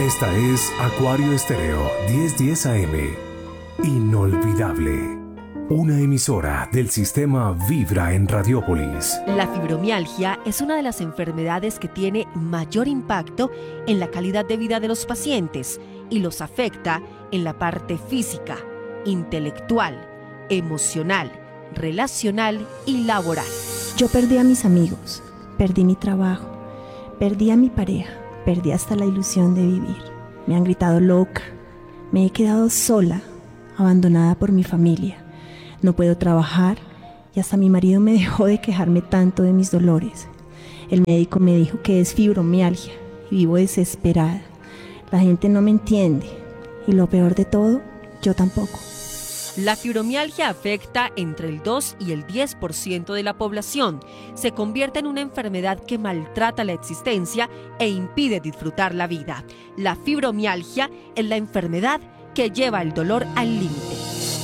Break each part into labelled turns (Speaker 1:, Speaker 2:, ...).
Speaker 1: Esta es Acuario Estéreo 1010 AM. Inolvidable. Una emisora del sistema Vibra en Radiópolis.
Speaker 2: La fibromialgia es una de las enfermedades que tiene mayor impacto en la calidad de vida de los pacientes y los afecta en la parte física, intelectual, emocional, relacional y laboral.
Speaker 3: Yo perdí a mis amigos, perdí mi trabajo, perdí a mi pareja, perdí hasta la ilusión de vivir. Me han gritado loca, me he quedado sola, abandonada por mi familia. No puedo trabajar y hasta mi marido me dejó de quejarme tanto de mis dolores. El médico me dijo que es fibromialgia y vivo desesperada. La gente no me entiende y lo peor de todo, yo tampoco.
Speaker 2: La fibromialgia afecta entre el 2 y el 10% de la población. Se convierte en una enfermedad que maltrata la existencia e impide disfrutar la vida. La fibromialgia es la enfermedad que lleva el dolor al límite.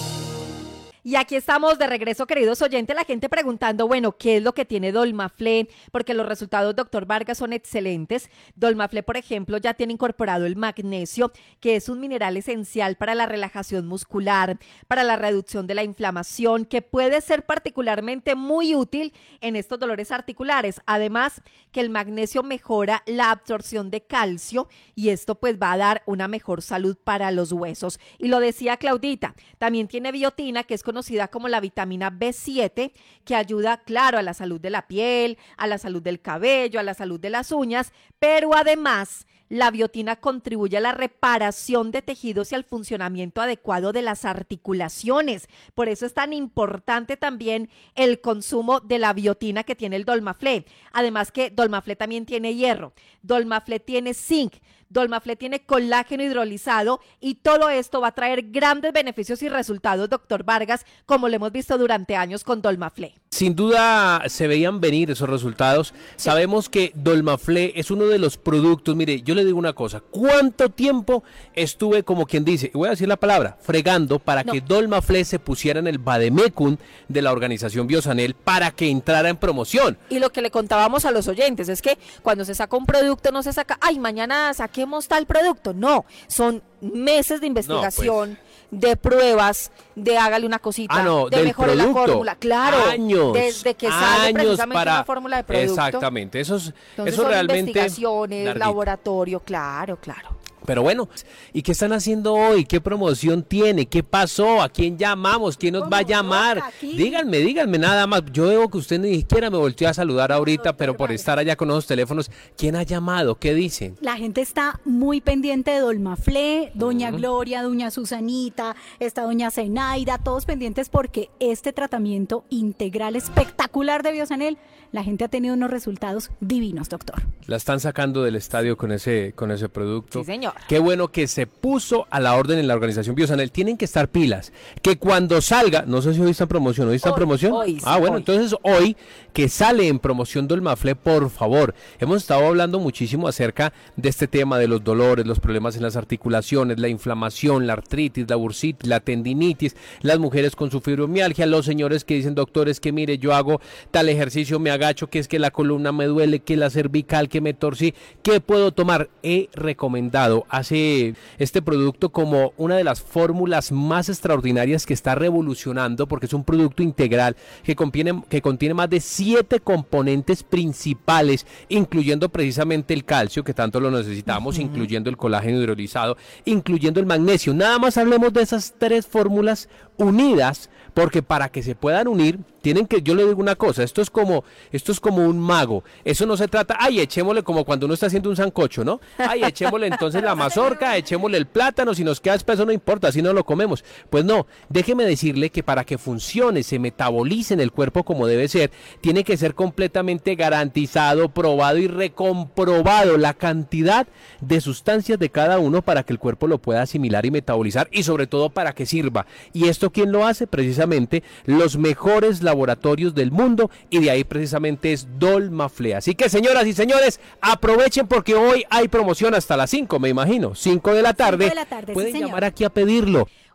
Speaker 2: Y aquí estamos de regreso, queridos oyentes, la gente preguntando, bueno, ¿qué es lo que tiene Dolmaflé? Porque los resultados, doctor Vargas, son excelentes. Dolmaflé, por ejemplo, ya tiene incorporado el magnesio, que es un mineral esencial para la relajación muscular, para la reducción de la inflamación, que puede ser particularmente muy útil en estos dolores articulares. Además, que el magnesio mejora la absorción de calcio y esto pues va a dar una mejor salud para los huesos. Y lo decía Claudita, también tiene biotina, que es conocida como la vitamina B7, que ayuda, claro, a la salud de la piel, a la salud del cabello, a la salud de las uñas, pero además la biotina contribuye a la reparación de tejidos y al funcionamiento adecuado de las articulaciones. Por eso es tan importante también el consumo de la biotina que tiene el Dolmaflé. Además que Dolmaflé también tiene hierro, Dolmaflé tiene zinc, Dolmaflé tiene colágeno hidrolizado y todo esto va a traer grandes beneficios y resultados, doctor Vargas, como lo hemos visto durante años con Dolmaflé.
Speaker 4: Sin duda se veían venir esos resultados. Sí. Sabemos que Dolmaflé es uno de los productos. Mire, yo le digo una cosa, ¿cuánto tiempo estuve, como quien dice, voy a decir la palabra, fregando para que Dolmaflé se pusiera en el vademecum de la organización Biosanel para que entrara en promoción?
Speaker 2: Y lo que le contábamos a los oyentes es que cuando se saca un producto no se saca, ay, mañana saquemos tal producto. No, son meses de investigación, de pruebas, de hágale una cosita, de mejore la fórmula. Claro,
Speaker 4: años,
Speaker 2: desde que sale precisamente
Speaker 4: para
Speaker 2: una fórmula de producto.
Speaker 4: Exactamente, eso
Speaker 2: Entonces
Speaker 4: son
Speaker 2: realmente investigaciones, laboratorio, claro.
Speaker 4: Pero bueno, ¿y qué están haciendo hoy? ¿Qué promoción tiene? ¿Qué pasó? ¿A quién llamamos? ¿Quién nos va a llamar? Díganme nada más. Yo veo que usted ni siquiera me volteó a saludar ahorita, pero por estar allá con los teléfonos, ¿quién ha llamado? ¿Qué dicen?
Speaker 5: La gente está muy pendiente de Dolmaflé, doña Gloria, doña Susanita, está doña Zenaida, todos pendientes porque este tratamiento integral espectacular de Biosanel, la gente ha tenido unos resultados divinos, doctor.
Speaker 4: La están sacando del estadio con ese producto.
Speaker 2: Sí, señor.
Speaker 4: Qué bueno que se puso a la orden en la organización Biosanel. Tienen que estar pilas. Que cuando salga, no sé si hoy está en promoción. ¿Hoy está en promoción?
Speaker 2: Hoy,
Speaker 4: entonces hoy que sale en promoción Dolmaflé, por favor. Hemos estado hablando muchísimo acerca de este tema de los dolores, los problemas en las articulaciones, la inflamación, la artritis, la bursitis, la tendinitis, las mujeres con su fibromialgia, los señores que dicen, doctores, que mire, yo hago tal ejercicio, me agacho, que es que la columna me duele, que la cervical, que me torcí, ¿qué puedo tomar? He recomendado hace este producto como una de las fórmulas más extraordinarias que está revolucionando, porque es un producto integral que contiene más de 7 componentes principales, incluyendo precisamente el calcio, que tanto lo necesitamos, incluyendo el colágeno hidrolizado, incluyendo el magnesio. Nada más hablemos de esas 3 fórmulas unidas, porque para que se puedan unir, tienen que, yo le digo una cosa, esto es como un mago, eso no se trata, echémosle como cuando uno está haciendo un sancocho, ¿no? Echémosle entonces la mazorca, echémosle el plátano, si nos queda espeso no importa, así no lo comemos. Pues no, déjeme decirle que para que funcione, se metabolice en el cuerpo como debe ser, tiene que ser completamente garantizado, probado y recomprobado la cantidad de sustancias de cada uno para que el cuerpo lo pueda asimilar y metabolizar y sobre todo para que sirva. ¿Y esto quién lo hace? Precisamente los mejores laboratorios del mundo, y de ahí precisamente es Dolmaflé. Así que, señoras y señores, aprovechen porque hoy hay promoción hasta las 5, me imagino, 5 de la tarde. Pueden llamar aquí a pedirlo.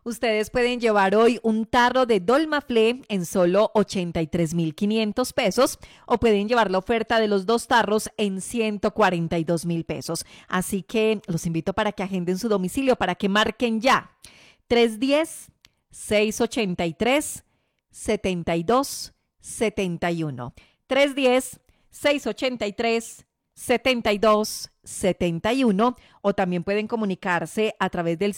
Speaker 2: Ustedes pueden llevar hoy un tarro de Dolmaflé en solo 83.500 pesos o pueden llevar la oferta de los 2 tarros en 142.000 pesos. Así que los invito para que agenden su domicilio, para que marquen ya. 310-683-7271. 310-683-7271 o también pueden comunicarse a través del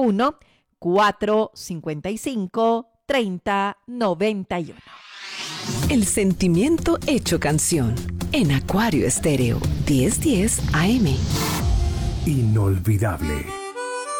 Speaker 2: 601-455-3091.
Speaker 6: El sentimiento hecho canción en Acuario Estéreo 1010 AM.
Speaker 1: Inolvidable.